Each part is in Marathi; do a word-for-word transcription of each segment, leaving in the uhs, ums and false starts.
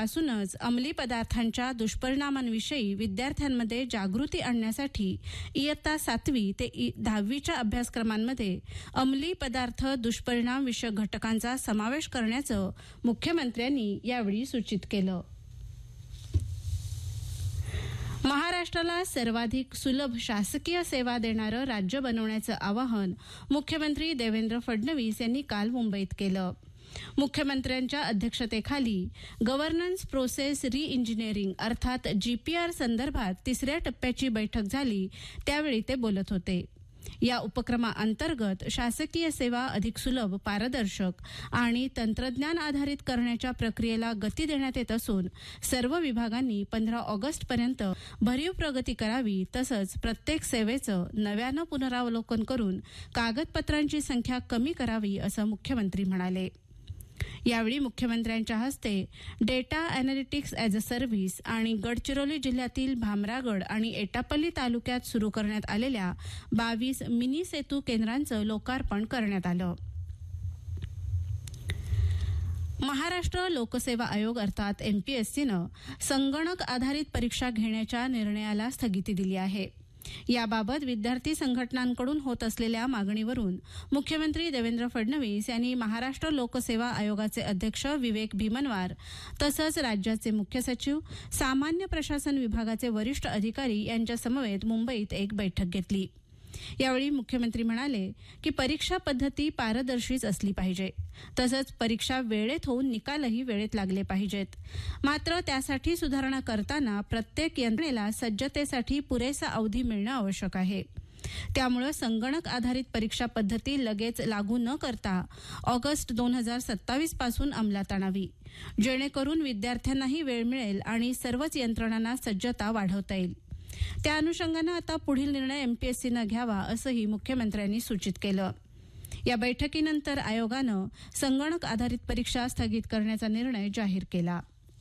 वर्षापासूनच अंमली पदार्थांच्या दुष्परिणामांविषयी विद्यार्थ्यांमध्ये जागृती आणण्यासाठी इयत्ता सातवी ते दहावीच्या अभ्यासक्रमांमध्ये अंमली पदार्थ दुष्परिणाम विषयक घटकांचा समावेश करण्याचं मुख्यमंत्र्यांनी यावेळी सूचित केलं. महाराष्ट्राला सर्वाधिक सुलभ शासकीय सेवा देणारं राज्य बनवण्याचं आवाहन मुख्यमंत्री देवेंद्र फडणवीस यांनी काल मुंबईत केलं. मुख्यमंत्र्यांच्या अध्यक्षतेखाली गव्हर्नन्स प्रोसेस रि इंजिनिअरिंग अर्थात जीपीआर संदर्भात तिसऱ्या टप्प्याची बैठक झाली त्यावेळी ते बोलत होते. या उपक्रमाअंतर्गत शासकीय सेवा अधिक सुलभ, पारदर्शक आणि तंत्रज्ञान आधारित करण्याच्या प्रक्रियेला गती देण्यात येत असून सर्व विभागांनी पंधरा ऑगस्टपर्यंत भरीव प्रगती करावी तसंच प्रत्येक सेवेचं नव्यानं पुनरावलोकन करून कागदपत्रांची संख्या कमी करावी असं मुख्यमंत्री म्हणाले. यावेळी मुख्यमंत्र्यांच्या हस्ते data analytics as a service आणि गडचिरोली जिल्ह्यातील भामरागड आणि एटापल्ली तालुक्यात सुरू करण्यात आलेल्या बावीस मिनी सेतू केंद्रांचं लोकार्पण करण्यात आलं. महाराष्ट्र लोकसेवा आयोग अर्थात एमपीएससीनं संगणक आधारित परीक्षा घेण्याच्या निर्णयाला स्थगिती दिली आहे. याबाबत विद्यार्थी संघटनांकडून होत असलेल्या मागणीवरून मुख्यमंत्री देवेंद्र फडणवीस यांनी महाराष्ट्र लोकसेवा आयोगाचे अध्यक्ष विवेक भीमनवार तसंच राज्याचे मुख्य सचिव, सामान्य प्रशासन विभागाचे वरिष्ठ अधिकारी यांच्यासमवेत मुंबईत एक बैठक घेतली. यावेळी मुख्यमंत्री म्हणाले की परीक्षा पद्धती पारदर्शीच असली पाहिजे तसंच परीक्षा वेळेत होऊन निकालही वेळेत लागले पाहिजेत. मात्र त्यासाठी सुधारणा करताना प्रत्येक यंत्रणेला सज्जतेसाठी पुरेसा अवधी मिळणं आवश्यक आहे. त्यामुळे संगणक आधारित परीक्षा पद्धती लगेच लागू न करता ऑगस्ट दोन हजार सत्तावीस पासून अंमलात आणावी जेणेकरून विद्यार्थ्यांनाही वेळ मिळेल आणि सर्वच यंत्रणांना सज्जता वाढवता येईल. त्या अनुषंगानं आता पुढील निर्णय एमपीएससीनं घ्यावा असंही मुख्यमंत्र्यांनी सूचित केलं. या बैठकीनंतर आयोगानं संगणक आधारित परीक्षा स्थगित करण्याचा निर्णय जाहीर केला.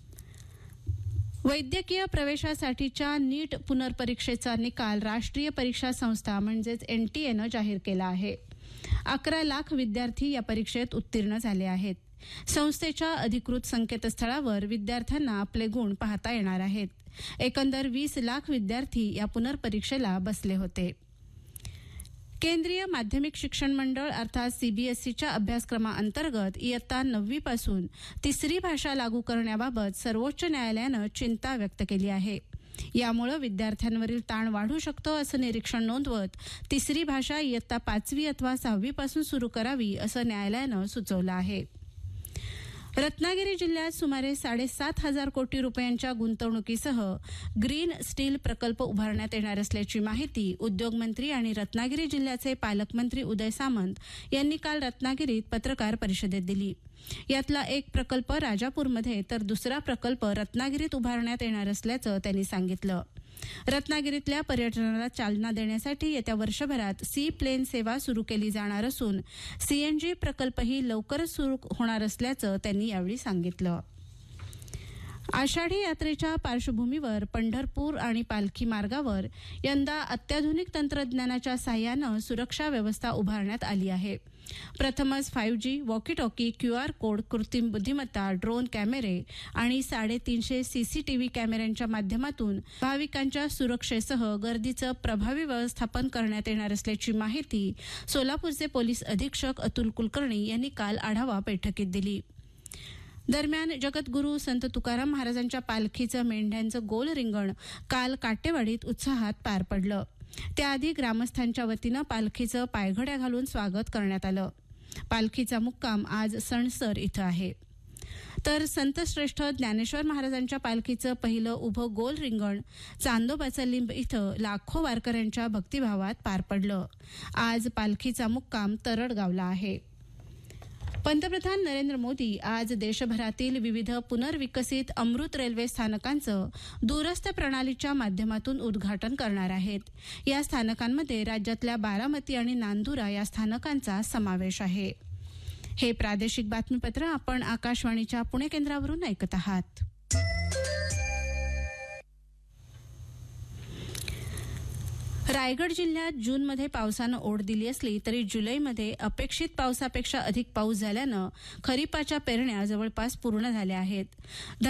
वैद्यकीय प्रवेशासाठीच्या नीट पुनर्परीक्षेचा निकाल राष्ट्रीय परीक्षा संस्था म्हणजेच एनटीएनं जाहीर केला आहे. अकरा लाख विद्यार्थी या परीक्षेत उत्तीर्ण झाले आहेत. संस्थेच्या अधिकृत संकेतस्थळावर विद्यार्थ्यांना आपले गुण पाहता येणार आहेत. एकंदर वीस लाख विद्यार्थी या पुनर्परीक्षेला बसले होते. केंद्रीय माध्यमिक शिक्षण मंडळ अर्थात सीबीएसईच्या अभ्यासक्रमाअंतर्गत इयत्ता नववी पासून तिसरी भाषा लागू करण्याबाबत सर्वोच्च न्यायालयानं चिंता व्यक्त केली आहे. यामुळे विद्यार्थ्यांवरील ताण वाढू शकतो असं निरीक्षण नोंदवत तिसरी भाषा इयत्ता पाचवी अथवा सहावी पासून सुरू करावी असं न्यायालयानं सुचवलं आहे. रत्नागिरी जिल्ह्यात सुमारे साडेसात हजार कोटी रुपयांच्या गुंतवणुकीसह ग्रीन स्टील प्रकल्प उभारण्यात येणार असल्याची माहिती उद्योगमंत्री आणि रत्नागिरी जिल्ह्याचे पालकमंत्री उदय सामंत यांनी काल रत्नागिरीत पत्रकार परिषदेत दिली. यातला एक प्रकल्प राजापूरमध्ये तर दुसरा प्रकल्प रत्नागिरीत उभारण्यात येणार असल्याचं त्यांनी सांगितलं. रत्नागिरीतल्या पर्यटनाला चालना देण्यासाठी येत्या वर्षभरात सी प्लेन सेवा सुरू केली जाणार असून सीएनजी प्रकल्पही लवकरच सुरू होणार असल्याचं त्यांनी यावेळी सांगितलं. आषाढी यात्रेच्या पार्श्वभूमीवर पंढरपूर आणि पालखी मार्गावर यंदा अत्याधुनिक तंत्रज्ञानाच्या साह्यानं सुरक्षा व्यवस्था उभारण्यात आली आहे. प्रथमच five G, walkie talkie, QR code, कृत्रिम बुद्धिमत्ता, ड्रोन कॅमेरे आणि साडेतीनशे सीसीटीव्ही कॅमेऱ्यांच्या माध्यमातून भाविकांच्या सुरक्षेसह गर्दीचं प्रभावी व्यवस्थापन करण्यात येणार असल्याची माहिती सोलापूरचे पोलीस अधीक्षक अतुल कुलकर्णी यांनी काल आढावा बैठकीत दिली. दरम्यान जगद्गुरू संत तुकाराम महाराजांच्या पालखीचं मेंढ्यांचं गोल रिंगण काल काटेवाडीत उत्साहात पार पडलं. त्याआधी ग्रामस्थांच्या वतीनं पालखीचं पायघड्या घालून स्वागत करण्यात आलं. पालखीचा मुक्काम आज सणसर इथं आहे. तर संतश्रेष्ठ ज्ञानेश्वर महाराजांच्या पालखीचं पहिलं उभं गोल रिंगण चांदोबाचा लिंब इथं लाखो वारकऱ्यांच्या भक्तिभावात पार पडलं. आज पालखीचा मुक्काम तरडगावला आहे. पंतप्रधान नरेंद्र मोदी आज देशभरातील विविध पुनर्विकसित अमृत रेल्वे स्थानकांचं दूरस्थ प्रणालीच्या माध्यमातून उद्घाटन करणार आहेत. या स्थानकांमध्ये राज्यातल्या बारामती आणि नांदुरा या स्थानकांचा समावेश आहे. हे प्रादेशिक बातमीपत्र आपण आकाशवाणीच्या पुणे केंद्रावरून ऐकत आहात. रायगड जिल्ह्यात जूनमध्ये पावसानं ओढ दिली असली तरी जुलैमध्ये अपेक्षित पावसापेक्षा अधिक पाऊस झाल्यानं खरीपाच्या पेरण्या जवळपास पूर्ण झाल्या आहेत.